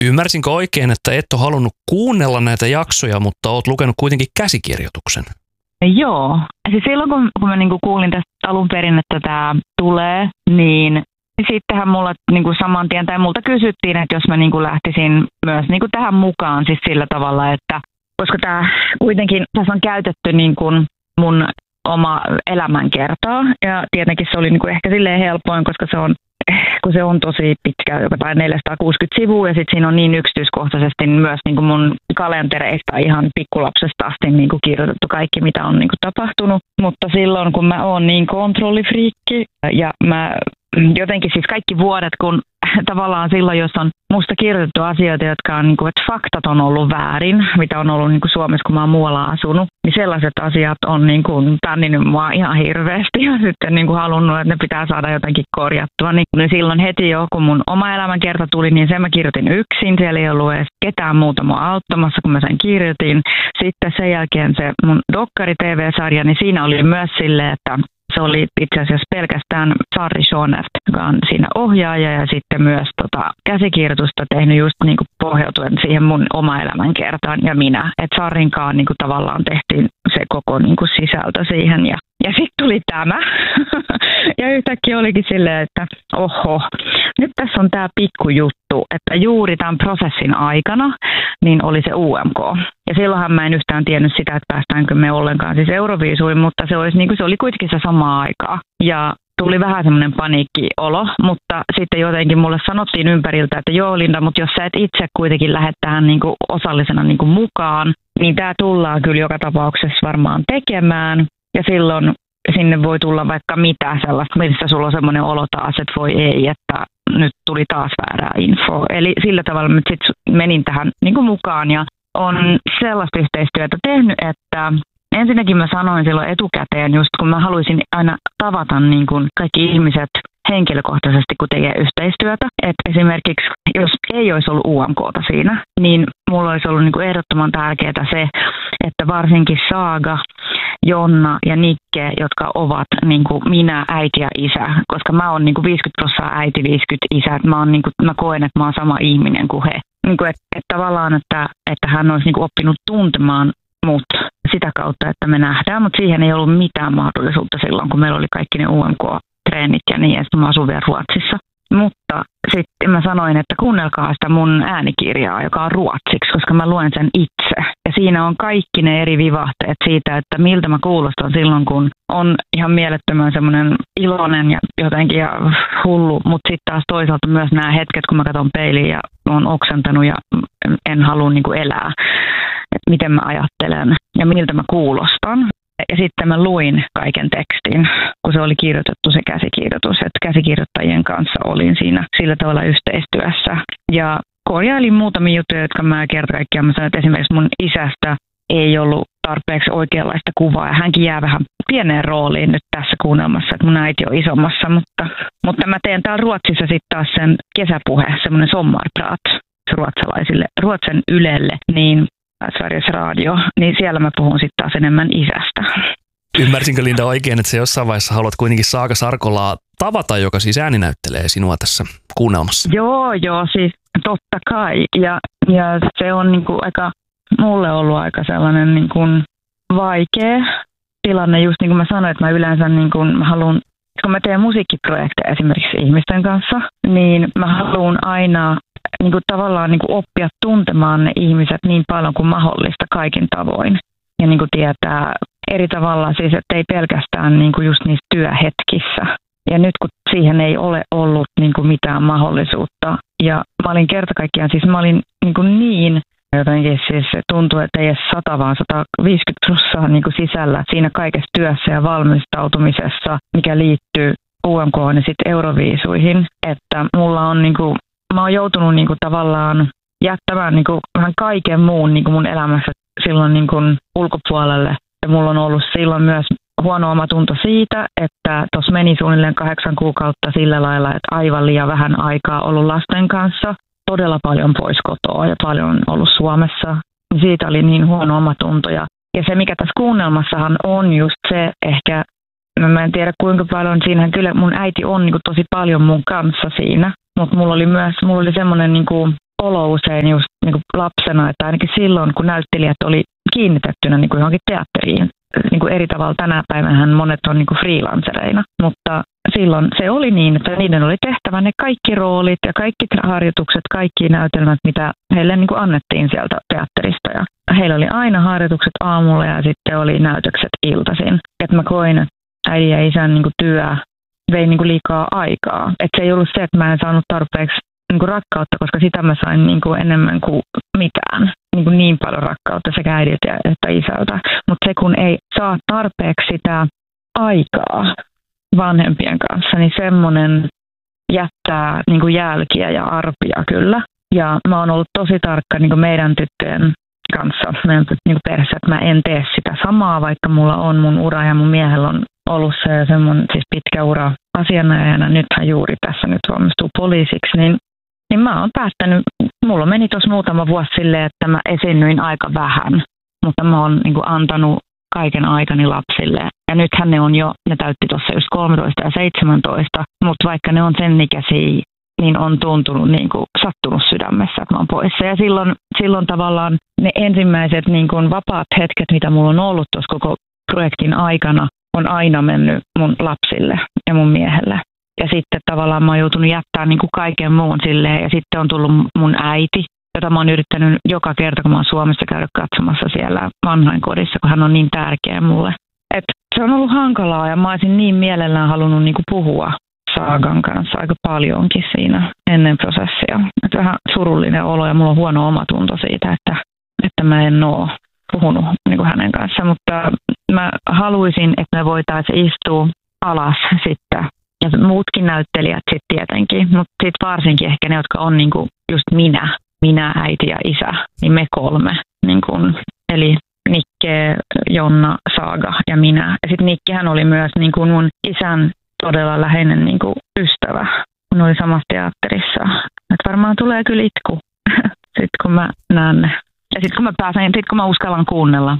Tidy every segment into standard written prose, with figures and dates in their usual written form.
Ymmärsinkö oikein, että et ole halunnut kuunnella näitä jaksoja, mutta oot lukenut kuitenkin käsikirjoituksen? Joo. Siis silloin kun mä niinku kuulin tästä alun perin, että tämä tulee, niin sittenhän mulla niinku saman tien, tai multa kysyttiin, että jos mä niinku lähtisin myös niinku tähän mukaan siis sillä tavalla, että koska kuitenkin tässä on käytetty niinku mun oma elämänkertaa, ja tietenkin se oli niinku ehkä silleen helpoin, koska se on tosi pitkä, jotain 460 sivua, ja sitten siinä on niin yksityiskohtaisesti myös niinku mun kalentereista ihan pikkulapsesta asti niinku kirjoitettu kaikki, mitä on niinku tapahtunut. Mutta silloin, kun mä oon niin kontrollifriikki, ja mä jotenkin siis kaikki vuodet, kun tavallaan silloin, jos on musta kirjoitettu asioita, jotka on, niinku, että faktat on ollut väärin, mitä on ollut niinku Suomessa, kun mä oon muualla asunut, niin sellaiset asiat on niinku pänninyt mua ihan hirveästi ja sitten niinku halunnut, että ne pitää saada jotenkin korjattua. Niin silloin heti jo, kun mun oma elämänkerta tuli, niin sen mä kirjoitin yksin. Siellä ei ollut edes ketään muuta mua auttamassa, kun mä sen kirjoitin. Sitten sen jälkeen se mun dokkari-TV-sarja, niin siinä oli myös silleen, että se oli itse asiassa pelkästään Sarri Schonert, joka on siinä ohjaaja ja sitten myös käsikirjoitusta tehnyt just niinku pohjautuen siihen mun oma elämänkertaan ja minä. Että Sarrinkaan niinku tavallaan tehtiin se koko niinku sisältö siihen ja sitten tuli tämä. Ja yhtäkkiä olikin silleen, että oho, nyt tässä on tämä pikkujuttu, että juuri tämän prosessin aikana niin oli se UMK. Ja silloinhan mä en yhtään tiennyt sitä, että päästäänkö me ollenkaan siis Euroviisuihin, mutta se oli kuitenkin se sama aikaa. Ja tuli vähän semmoinen paniikkiolo, mutta sitten jotenkin mulle sanottiin ympäriltä, että joo Linda, mutta jos sä et itse kuitenkin lähde tähän niinku osallisena niinku mukaan, niin tämä tullaan kyllä joka tapauksessa varmaan tekemään. Ja silloin sinne voi tulla vaikka mitä sellaista, missä sulla on semmoinen olo taas, että voi ei, että nyt tuli taas väärää infoa. Eli sillä tavalla mä sitten menin tähän niinku mukaan ja on sellaista yhteistyötä tehnyt, että ensinnäkin mä sanoin silloin etukäteen, just kun mä haluaisin aina tavata niin kuin kaikki ihmiset henkilökohtaisesti, kun tekee yhteistyötä. Että esimerkiksi, jos ei olisi ollut UMK:ta siinä, niin mulla olisi ollut niin kuin ehdottoman tärkeää se, että varsinkin Saaga, Jonna ja Nikke, jotka ovat niin kuin minä, äiti ja isä, koska mä oon niin kuin 50% äiti, 50% isä. Mä koen, että mä oon sama ihminen kuin he. Niin kuin, että tavallaan, että hän olisi niin kuin oppinut tuntemaan mut sitä kautta, että me nähdään, mutta siihen ei ollut mitään mahdollisuutta silloin, kun meillä oli kaikki ne UMK-treenit ja niin, ja sitten mä asun vielä Ruotsissa. Mutta sitten mä sanoin, että kuunnelkaa sitä mun äänikirjaa, joka on ruotsiksi, koska mä luen sen itse. Ja siinä on kaikki ne eri vivahteet siitä, että miltä mä kuulostan silloin, kun on ihan mielettömän semmoinen iloinen ja jotenkin ja hullu. Mutta sitten taas toisaalta myös nämä hetket, kun mä katson peiliin ja on oksentanut ja en halua niinku elää. Että miten mä ajattelen ja miltä mä kuulostan. Ja sitten mä luin kaiken tekstin, kun se oli kirjoitettu se käsikirjoitus. Että käsikirjoittajien kanssa olin siinä sillä tavalla yhteistyössä. Ja korjailin muutamia juttuja, jotka mä kerta kaikkiaan mä sanoin, että esimerkiksi mun isästä ei ollut tarpeeksi oikeanlaista kuvaa. Ja hänkin jää vähän pieneen rooliin nyt tässä kuunnelmassa, että mun äiti on isommassa. Mutta mä teen täällä Ruotsissa sitten taas sen kesäpuhe, semmoinen sommarprat ruotsalaisille, Ruotsin Ylelle, niin Sveriges Radio, niin siellä mä puhun sitten taas enemmän isästä. Ymmärsinkö Linda oikein, että sä jossain vaiheessa haluat kuitenkin Saaga Sarkolaa tavata, joka siis ääninäyttelee sinua tässä kuunnelmassa? Joo, siis totta kai. Ja se on niinku aika, mulle ollut aika sellainen niinku vaikea tilanne, just niin kuin mä sanoin, että mä yleensä niinku, mä haluan, kun mä teen musiikkiprojekteja esimerkiksi ihmisten kanssa, niin mä haluan aina niin kuin tavallaan niin kuin oppia tuntemaan ne ihmiset niin paljon kuin mahdollista kaikin tavoin. Ja niin kuin tietää eri tavalla siis, että ei pelkästään niin kuin just niissä työhetkissä. Ja nyt kun siihen ei ole ollut niin kuin mitään mahdollisuutta. Ja mä olin kerta kaikkiaan, siis mä olin niin jotenkin siis tuntuu, että ei edes 100 vaan 150% niin kuin sisällä siinä kaikessa työssä ja valmistautumisessa, mikä liittyy UMK:hon ja sitten Euroviisuihin. Että mulla on niin kuin mä oon joutunut niinku tavallaan jättämään niinku vähän kaiken muun niinku mun elämässä silloin niinku ulkopuolelle. Ja mulla on ollut silloin myös huono omatunto siitä, että tuossa meni suunnilleen 8 kuukautta sillä lailla, että aivan liian vähän aikaa ollut lasten kanssa. Todella paljon pois kotoa ja paljon ollut Suomessa. Siitä oli niin huono omatunto. Ja se mikä tässä kuunnelmassahan on just se ehkä, mä en tiedä kuinka paljon, siinähän kyllä mun äiti on niinku tosi paljon mun kanssa siinä. Mutta mulla oli semmoinen niinku olo usein just niin kuin lapsena, että ainakin silloin, kun näyttelijät oli kiinnitettynä niin kuin johonkin teatteriin, niin kuin eri tavalla tänä päivänä monet on niin kuin freelancereina, mutta silloin se oli niin, että niiden oli tehtävä ne kaikki roolit ja kaikki harjoitukset, kaikki näytelmät, mitä heille niin kuin annettiin sieltä teatterista. Ja heillä oli aina harjoitukset aamulla ja sitten oli näytökset iltaisin. Et mä koin, että äidin ja isän niin kuin työ vei niin kuin liikaa aikaa. Et se ei ollut se, että mä en saanut tarpeeksi niin kuin rakkautta, koska sitä mä sain niin kuin enemmän kuin mitään. Niin paljon rakkautta sekä äidiltä että isältä. Mutta se, kun ei saa tarpeeksi sitä aikaa vanhempien kanssa, niin semmoinen jättää niin kuin jälkiä ja arpia kyllä. Ja mä oon ollut tosi tarkka niin kuin meidän tyttöjen kanssa, meidän niin kuin perheessä, että mä en tee sitä samaa, vaikka mulla on mun ura ja mun miehellä on ollut se semmoinen siis pitkä ura asianajajana. Nythän juuri tässä nyt valmistuu poliisiksi, niin mä oon päättänyt, mulla meni tuossa muutama vuosi silleen, että mä esiinnyin aika vähän, mutta mä oon niin kuin antanut kaiken aikani lapsille. Ja nythän ne täytti tuossa just 13 ja 17, mutta vaikka ne on sen ikäisiä, niin on tuntunut niin kuin sattunut sydämessä, että mä oon poissa. Ja silloin tavallaan ne ensimmäiset niin kuin vapaat hetket, mitä mulla on ollut tuossa koko projektin aikana, on aina mennyt mun lapsille ja mun miehelle. Ja sitten tavallaan mä oon joutunut jättämään niin kuin kaiken muun silleen. Ja sitten on tullut mun äiti, jota mä oon yrittänyt joka kerta, kun mä oon Suomessa käydä katsomassa siellä vanhainkodissa, kun hän on niin tärkeä mulle. Et se on ollut hankalaa ja mä olisin niin mielellään halunnut niin kuin puhua Saagan kanssa aika paljonkin siinä ennen prosessia. Et vähän surullinen olo ja mulla on huono omatunto siitä, että mä en oo puhunut niin kuin hänen kanssaan. Mutta mä haluaisin, että me voitaisiin istua alas sitten. Ja muutkin näyttelijät sitten tietenkin, mutta sitten varsinkin ehkä ne, jotka on niinku just minä, äiti ja isä, niin me kolme. Niinku, eli Nikke, Jonna, Saaga ja minä. Ja sitten Nikkehän oli myös niinku mun isän todella läheinen niinku ystävä, kun oli samassa teatterissa. Et varmaan tulee kyllä itku, sitten kun mä näen ne. Ja sitten kun mä uskallan kuunnella,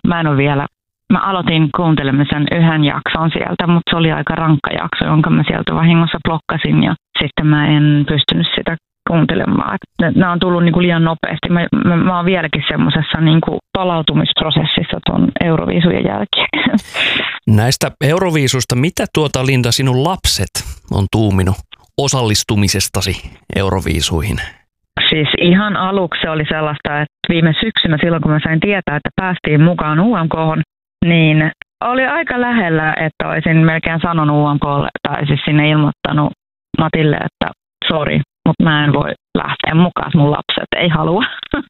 mä aloitin kuuntelemisen yhden jakson sieltä, mutta se oli aika rankka jakso, jonka mä sieltä vahingossa blokkasin ja sitten mä en pystynyt sitä kuuntelemaan. Nämä on tullut niin kuin liian nopeasti. Mä oon vieläkin semmoisessa niin kuin palautumisprosessissa tuon Euroviisujen jälkeen. Näistä Euroviisuista, mitä Linda sinun lapset on tuuminut osallistumisestasi Euroviisuihin? Siis ihan aluksi oli sellaista, että viime syksynä silloin kun mä sain tietää, että päästiin mukaan UMK:hon, niin oli aika lähellä, että olisin melkein sanonut UMK:lle tai siis sinne ilmoittanut Matille, että sori, mutta mä en voi lähteä mukaan, että mun lapset ei halua,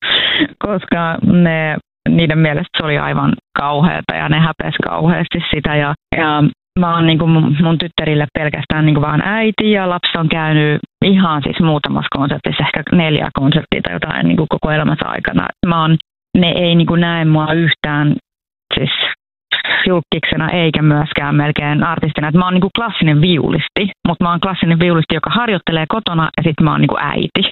koska niiden mielestä se oli aivan kauheata ja ne häpesi kauheasti sitä ja mä oon niinku mun tyttärille pelkästään niinku vaan äiti ja lapsi on käynyt ihan siis muutamassa konsertissa, ehkä 4 konserttia tai jotain niinku koko elämänsä aikana. Ne ei niinku näe mua yhtään siis julkkiksena eikä myöskään melkein artistina. Et mä oon niinku klassinen viulisti, mutta mä oon klassinen viulisti, joka harjoittelee kotona ja sitten mä oon niinku äiti.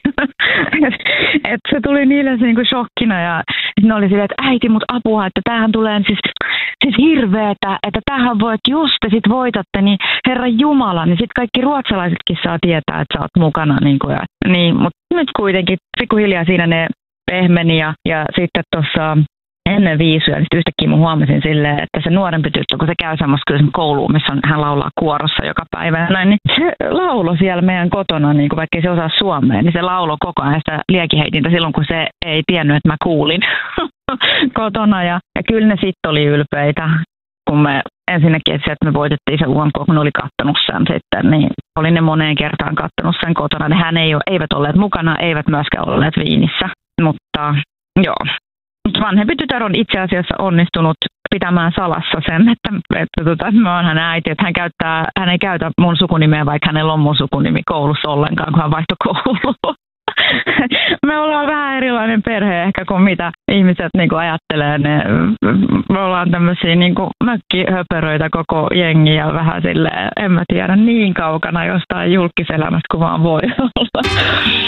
Et se tuli niille niinku shokkina ja ne oli silleen, että äiti, mut apua, että tämähän tulee siis hirveetä, että tämähän voit just ja sit voitatte, niin Herran Jumala, niin sit kaikki ruotsalaisetkin saa tietää, että sä oot mukana. Mutta nyt kuitenkin pikkuhiljaa siinä ne pehmeni ja sitten tuossa ennen viisuja, niin yhtäkkiä mä huomasin silleen, että se nuorempi tyttö, kun se käy semmoista kouluun, missä hän laulaa kuorossa joka päivä, niin se lauloi siellä meidän kotona, niin vaikka ei se osaa suomea, niin se lauloi koko ajan sitä liekiheitintä silloin, kun se ei tiennyt, että mä kuulin kotona. Ja kyllä ne sitten oli ylpeitä, kun me ensinnäkin, että me voitettiin se UMK, kun ne oli kattonut sen sitten, niin oli ne moneen kertaan kattonut sen kotona. Nehän eivät olleet mukana, eivät myöskään olleet Viinissä, mutta joo. Vanhempi tytär on itse asiassa onnistunut pitämään salassa sen, että mä oon hänen äiti, että hän ei käytä mun sukunimeä, vaikka hänellä on mun sukunimi koulussa ollenkaan, kun hän vaihtoi koulua. Me ollaan vähän erilainen perhe ehkä kuin mitä ihmiset niinku ajattelee. Me ollaan tämmöisiä niinku mökkihöperöitä koko jengi ja vähän silleen, en mä tiedä, niin kaukana jostain julkiselämästä kuin vaan voi olla.